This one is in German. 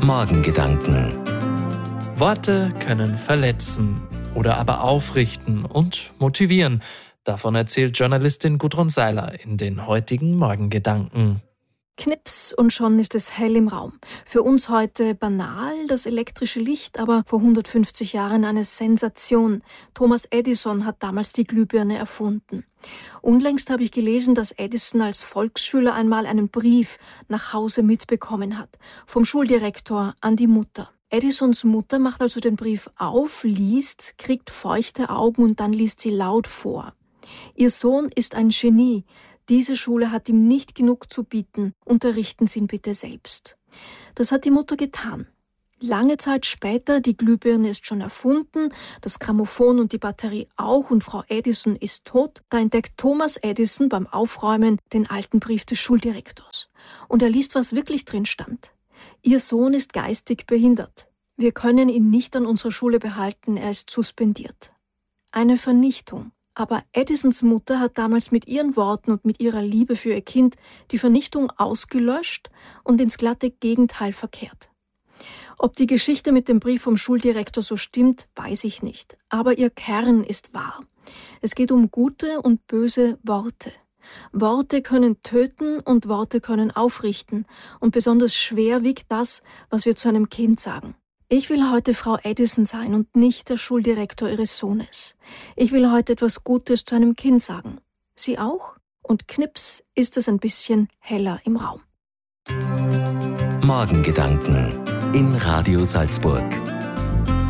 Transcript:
Morgengedanken. Worte können verletzen oder aber aufrichten und motivieren. Davon erzählt Journalistin Gudrun Seiler in den heutigen Morgengedanken. Knips und schon ist es hell im Raum. Für uns heute banal, das elektrische Licht, aber vor 150 Jahren eine Sensation. Thomas Edison hat damals die Glühbirne erfunden. Unlängst habe ich gelesen, dass Edison als Volksschüler einmal einen Brief nach Hause mitbekommen hat, vom Schuldirektor an die Mutter. Edisons Mutter macht also den Brief auf, liest, kriegt feuchte Augen und dann liest sie laut vor. Ihr Sohn ist ein Genie. Diese Schule hat ihm nicht genug zu bieten. Unterrichten Sie ihn bitte selbst. Das hat die Mutter getan. Lange Zeit später, die Glühbirne ist schon erfunden, das Grammophon und die Batterie auch und Frau Edison ist tot. Da entdeckt Thomas Edison beim Aufräumen den alten Brief des Schuldirektors. Und er liest, was wirklich drin stand. Ihr Sohn ist geistig behindert. Wir können ihn nicht an unserer Schule behalten, er ist suspendiert. Eine Vernichtung. Aber Edisons Mutter hat damals mit ihren Worten und mit ihrer Liebe für ihr Kind die Vernichtung ausgelöscht und ins glatte Gegenteil verkehrt. Ob die Geschichte mit dem Brief vom Schuldirektor so stimmt, weiß ich nicht. Aber ihr Kern ist wahr. Es geht um gute und böse Worte. Worte können töten und Worte können aufrichten. Und besonders schwer wiegt das, was wir zu einem Kind sagen. Ich will heute Frau Edison sein und nicht der Schuldirektor ihres Sohnes. Ich will heute etwas Gutes zu einem Kind sagen. Sie auch? Und knips ist es ein bisschen heller im Raum. Morgengedanken in Radio Salzburg.